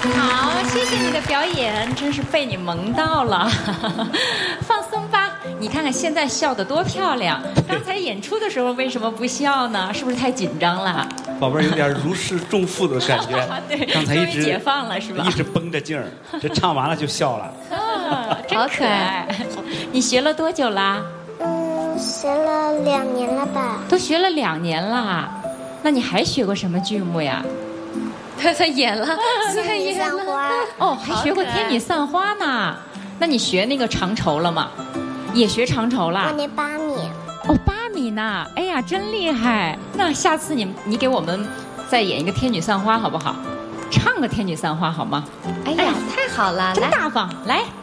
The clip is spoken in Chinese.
好，谢谢你的表演，真是被你萌到了。放松吧，你看看现在笑得多漂亮。刚才演出的时候为什么不笑呢？是不是太紧张了？ 宝贝儿有点如释重负的感觉。 对， 刚才一直终于解放了是吧？ 一直绷着劲儿，这唱完了就笑了。 啊，真可爱。你学了多久啦？ 学了2年了吧？ 都学了2年啦。那你还学过什么剧目呀？ 他演了， 天女散花。 哦，还学过天女散花呢。那你学那个长绸了吗？也学长绸啦？ 我那8米。 哦，8米呢？哎呀，真厉害！那下次你给我们再演一个天女散花好不好？唱个天女散花好吗？ 哎呀，太好了， 真来。 大方，来。